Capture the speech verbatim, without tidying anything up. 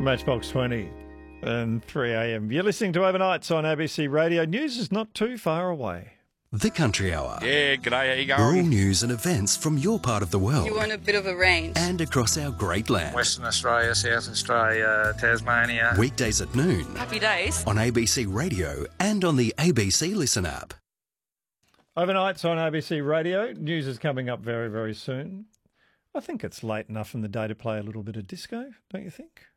Matchbox twenty and three a m. You're listening to Overnights on A B C Radio. News is not too far away. The Country Hour. Yeah, g'day, how you We're all going? news and events from your part of the world. You want a bit of a range. And across our great land. Western Australia, South Australia, Tasmania. Weekdays at noon. Happy days. On A B C Radio and on the A B C Listen app. Overnights on A B C Radio. News is coming up very, very soon. I think it's late enough in the day to play a little bit of disco, don't you think?